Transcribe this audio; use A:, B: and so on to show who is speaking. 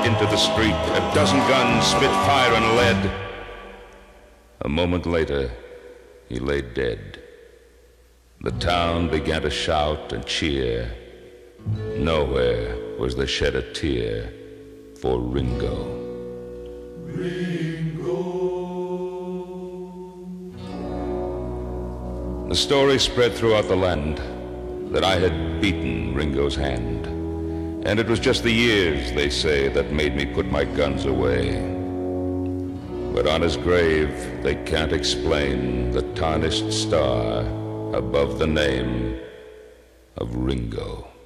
A: into the street. A dozen guns spit fire and lead. A moment later, he lay dead. The town began to shout and cheer. Nowhere was there shed a tear for Ringo. The story spread throughout the land that I had beaten Ringo's hand. And it was just the years, they say, that made me put my guns away. But on his grave, they can't explain the tarnished star above the name of Ringo.